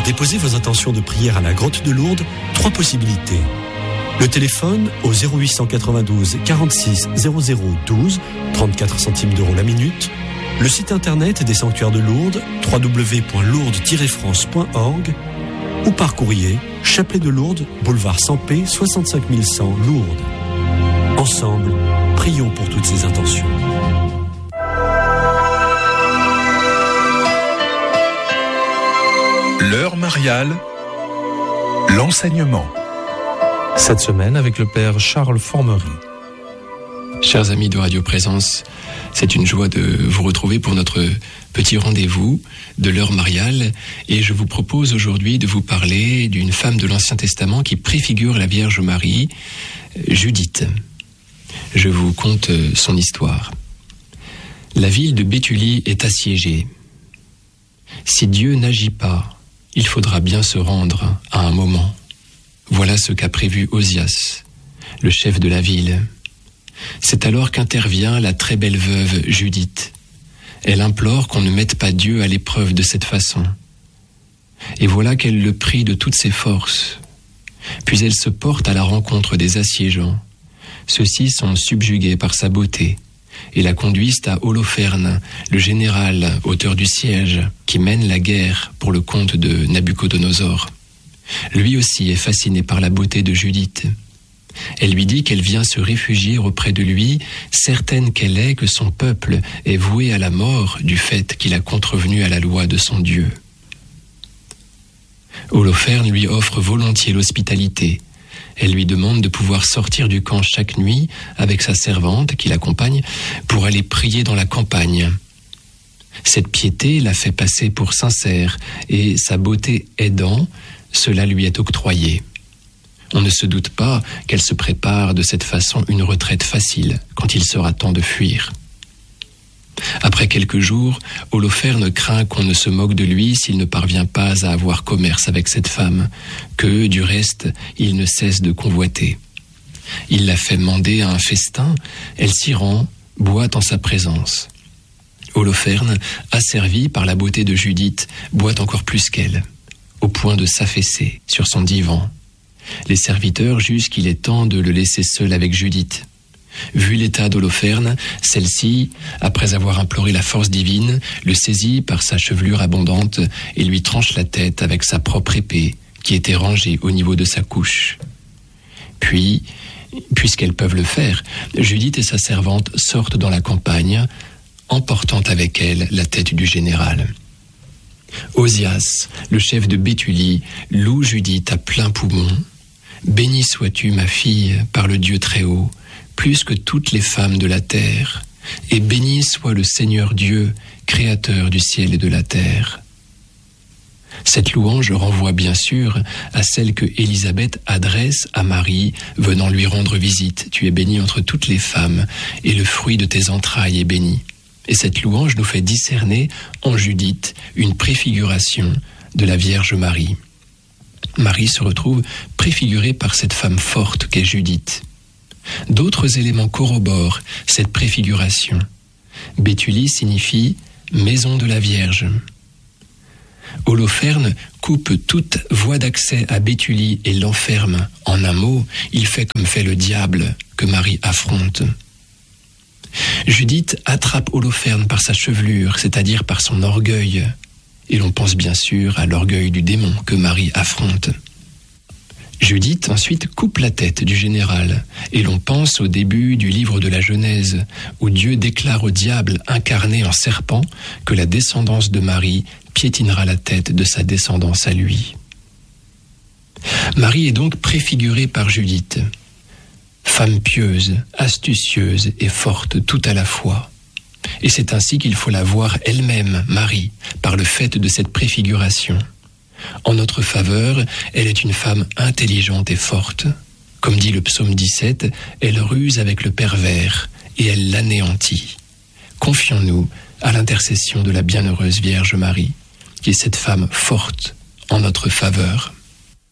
déposer vos intentions de prière à la grotte de Lourdes, 3 possibilités. Le téléphone au 0892 46 00 12, 34 centimes d'euros la minute. Le site internet des sanctuaires de Lourdes, www.lourdes-france.org, ou par courrier, Chapelet de Lourdes, boulevard Sampé, 65 100 Lourdes. Ensemble, prions pour toutes ces intentions. L'heure mariale, l'enseignement. Cette semaine avec le Père Charles Formery. Chers amis de Radio Présence, c'est une joie de vous retrouver pour notre petit rendez-vous de l'heure mariale, et je vous propose aujourd'hui de vous parler d'une femme de l'Ancien Testament qui préfigure la Vierge Marie, Judith. Je vous conte son histoire. La ville de Béthulie est assiégée. Si Dieu n'agit pas, il faudra bien se rendre à un moment. Voilà ce qu'a prévu Osias, le chef de la ville. C'est alors qu'intervient la très belle veuve Judith. Elle implore qu'on ne mette pas Dieu à l'épreuve de cette façon. Et voilà qu'elle le prie de toutes ses forces. Puis elle se porte à la rencontre des assiégeants. Ceux-ci sont subjugués par sa beauté et la conduisent à Holoferne, le général, auteur du siège, qui mène la guerre pour le compte de Nabuchodonosor. Lui aussi est fasciné par la beauté de Judith. Elle lui dit qu'elle vient se réfugier auprès de lui, certaine qu'elle est que son peuple est voué à la mort du fait qu'il a contrevenu à la loi de son Dieu. Holoferne lui offre volontiers l'hospitalité. Elle lui demande de pouvoir sortir du camp chaque nuit avec sa servante qui l'accompagne pour aller prier dans la campagne. Cette piété la fait passer pour sincère et sa beauté aidant, cela lui est octroyé. On ne se doute pas qu'elle se prépare de cette façon une retraite facile quand il sera temps de fuir. Après quelques jours, Holoferne craint qu'on ne se moque de lui s'il ne parvient pas à avoir commerce avec cette femme, que, du reste, il ne cesse de convoiter. Il la fait mander à un festin, elle s'y rend, boit en sa présence. Holoferne, asservi par la beauté de Judith, boit encore plus qu'elle, au point de s'affaisser sur son divan. Les serviteurs jugent qu'il est temps de le laisser seul avec Judith. Vu l'état d'Holoferne, celle-ci, après avoir imploré la force divine, le saisit par sa chevelure abondante et lui tranche la tête avec sa propre épée, qui était rangée au niveau de sa couche. Puis, puisqu'elles peuvent le faire, Judith et sa servante sortent dans la campagne, emportant avec elles la tête du général. Osias, le chef de Béthulie, loue Judith à plein poumon. « Bénie sois-tu, ma fille, par le Dieu Très-Haut, plus que toutes les femmes de la terre, et béni soit le Seigneur Dieu, créateur du ciel et de la terre. » Cette louange renvoie bien sûr à celle que Élisabeth adresse à Marie, venant lui rendre visite. « Tu es bénie entre toutes les femmes, et le fruit de tes entrailles est béni. » Et cette louange nous fait discerner en Judith une préfiguration de la Vierge Marie. Marie se retrouve préfigurée par cette femme forte qu'est Judith. D'autres éléments corroborent cette préfiguration. Béthulie signifie « maison de la Vierge ». Holoferne coupe toute voie d'accès à Béthulie et l'enferme. En un mot, il fait comme fait le diable que Marie affronte. Judith attrape Holoferne par sa chevelure, c'est-à-dire par son orgueil. Et l'on pense bien sûr à l'orgueil du démon que Marie affronte. Judith ensuite coupe la tête du général, et l'on pense au début du livre de la Genèse, où Dieu déclare au diable incarné en serpent que la descendance de Marie piétinera la tête de sa descendance à lui. Marie est donc préfigurée par Judith. Femme pieuse, astucieuse et forte tout à la fois. Et c'est ainsi qu'il faut la voir elle-même, Marie, par le fait de cette préfiguration. En notre faveur, elle est une femme intelligente et forte. Comme dit le psaume 17, elle ruse avec le pervers et elle l'anéantit. Confions-nous à l'intercession de la bienheureuse Vierge Marie, qui est cette femme forte en notre faveur.